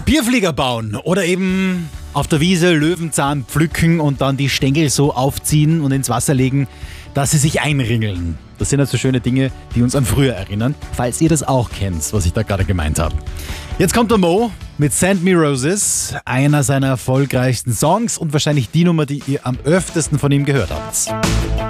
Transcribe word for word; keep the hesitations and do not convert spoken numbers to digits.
Papierflieger bauen oder eben auf der Wiese Löwenzahn pflücken und dann die Stängel so aufziehen und ins Wasser legen, dass sie sich einringeln. Das sind also schöne Dinge, die uns an früher erinnern, falls ihr das auch kennt, was ich da gerade gemeint habe. Jetzt kommt der Mo mit Send Me Roses, einer seiner erfolgreichsten Songs und wahrscheinlich die Nummer, die ihr am öftesten von ihm gehört habt.